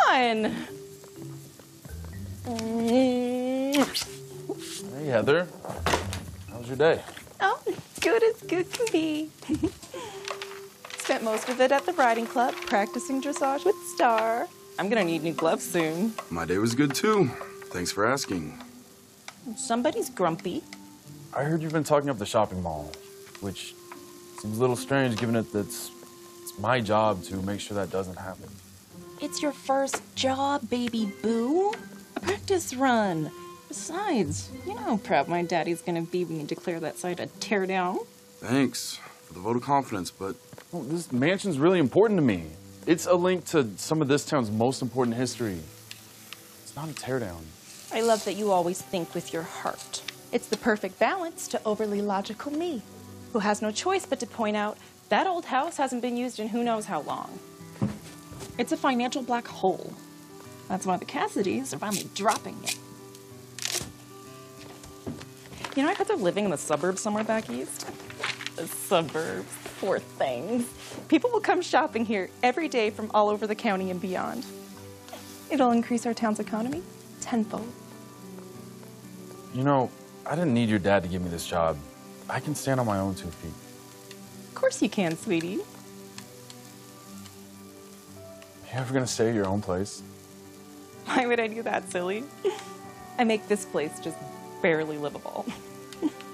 on. Hey, Heather. How was your day? Oh, good as good can be. Spent most of it at the riding club, practicing dressage with Star. I'm gonna need new gloves soon. My day was good too. Thanks for asking. Somebody's grumpy. I heard you've been talking up the shopping mall, which seems a little strange given that it's my job to make sure that doesn't happen. It's your first job, baby boo. A practice run. Besides, you know how proud my daddy's gonna be when you declare that site a teardown. Thanks for the vote of confidence, but Well, this mansion's really important to me. It's a link to some of this town's most important history. It's not a teardown. I love that you always think with your heart. It's the perfect balance to overly logical me, who has no choice but to point out that old house hasn't been used in who knows how long. It's a financial black hole. That's why the Cassidys are finally dropping it. You know, I bet they're living in the suburbs somewhere back east. The suburbs, poor things. People will come shopping here every day from all over the county and beyond. It'll increase our town's economy tenfold. You know, I didn't need your dad to give me this job. I can stand on my own 2 feet. Of course you can, sweetie. You ever gonna stay at your own place? Why would I do that, silly? I make this place just barely livable.